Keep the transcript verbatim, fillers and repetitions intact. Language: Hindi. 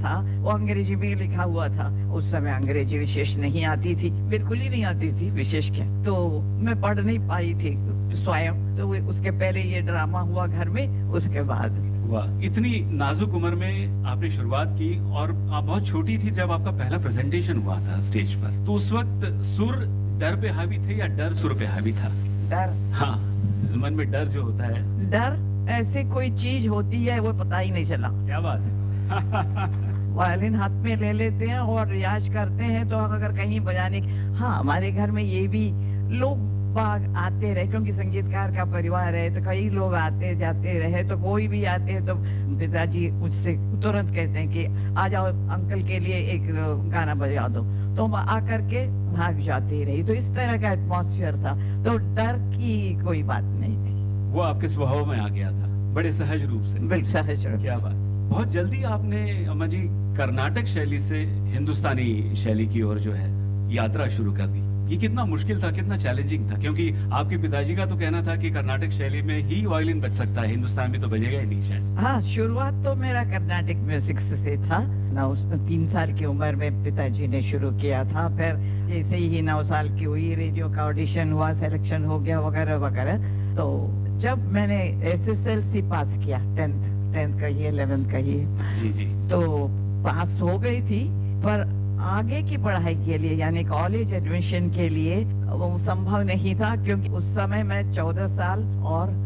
था वो अंग्रेजी में लिखा हुआ था। उस समय अंग्रेजी विशेष नहीं आती थी, बिल्कुल ही नहीं आती थी, विशेष क्या। तो मैं पढ़ नहीं पाई थी स्वयं, तो उसके पहले ये ड्रामा हुआ घर में, उसके बाद। वाह, इतनी नाजुक उम्र में आपने शुरुआत की और आप बहुत छोटी थी जब आपका पहला प्रेजेंटेशन हुआ था स्टेज पर। तो उस वक्त सुर डर पे हावी थे या डर सुर पे हावी था? डर। हाँ, मन में डर जो होता है। डर ऐसी कोई चीज होती है वो पता ही नहीं चला। क्या बात है। वायलिन हाथ में ले लेते हैं और रियाज करते हैं, तो अगर कहीं बजाने, हाँ हमारे घर में ये भी लोग बाग आते रहे, क्योंकि संगीतकार का परिवार है, तो कई लोग आते जाते रहे, तो कोई भी आते हैं तो पिताजी मुझसे तुरंत कहते हैं कि आ जाओ अंकल के लिए एक गाना बजा दो, तो हम आकर के भाग जाते रही। तो इस तरह का एटमॉस्फेयर था, तो डर की कोई बात नहीं थी। वो आपके स्वभाव में आ गया था बड़े सहज रूप से। बिल्कुल सहज रूप। क्या बात। बहुत जल्दी आपने अम्मा जी कर्नाटक शैली से हिंदुस्तानी शैली की ओर जो है यात्रा शुरू कर दी। ये कितना मुश्किल था, कितना चैलेंजिंग था? क्योंकि आपके पिताजी का तो कहना था कि कर्नाटक शैली में ही वायलिन बज सकता है, हिंदुस्तान में तो बजेगा ही नहीं शायद। हाँ, शुरुआत तो मेरा कर्नाटक म्यूजिक से था। नौ तीन साल की उम्र में पिताजी ने शुरू किया था। फिर जैसे ही नौ साल की हुई, रेडियो का ऑडिशन हुआ, सिलेक्शन हो गया वगैरह वगैरह। तो जब मैंने एस एस एल सी पास किया, टेंथ टेंथ कहिए, इलेवेंथ कहिए, जी जी, तो पास हो गई थी, पर आगे की पढ़ाई के लिए यानी कॉलेज एडमिशन के लिए वो संभव नहीं था, क्योंकि उस समय मैं चौदह साल और